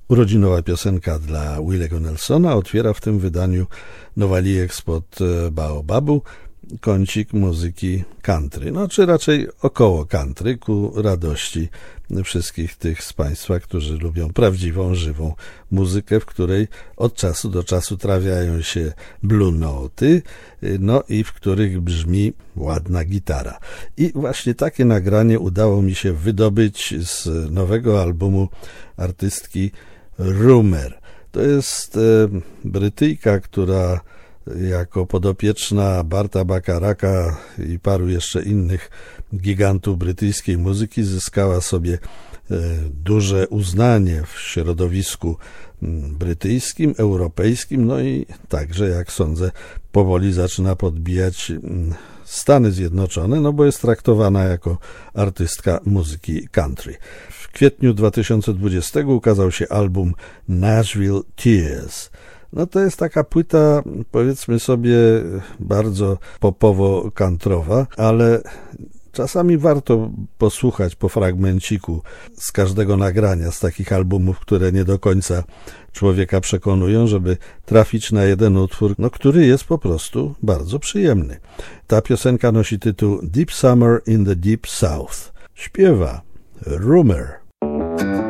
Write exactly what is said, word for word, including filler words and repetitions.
Urodzinowa piosenka dla Willego Nelsona otwiera w tym wydaniu Nowalijek spod Baobabu, kącik muzyki country, no czy raczej około country, ku radości wszystkich tych z Państwa, którzy lubią prawdziwą, żywą muzykę, w której od czasu do czasu trafiają się blue noty, no i w których brzmi ładna gitara. I właśnie takie nagranie udało mi się wydobyć z nowego albumu artystki Rumer. To jest e, Brytyjka, która jako podopieczna Barta Bacharaka i paru jeszcze innych gigantów brytyjskiej muzyki zyskała sobie duże uznanie w środowisku brytyjskim, europejskim, no i także, jak sądzę, powoli zaczyna podbijać Stany Zjednoczone, no bo jest traktowana jako artystka muzyki country. W kwietniu dwa tysiące dwudziestego ukazał się album Nashville Tears. No to jest taka płyta, powiedzmy sobie, bardzo popowo-kantrowa, ale czasami warto posłuchać po fragmenciku z każdego nagrania, z takich albumów, które nie do końca człowieka przekonują, żeby trafić na jeden utwór, no, który jest po prostu bardzo przyjemny. Ta piosenka nosi tytuł Deep Summer in the Deep South. Śpiewa Rumer.